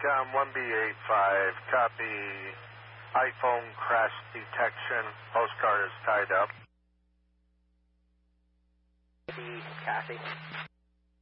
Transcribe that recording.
Tom 1B85, copy. iPhone crash detection. Postcard is tied up. Kathy.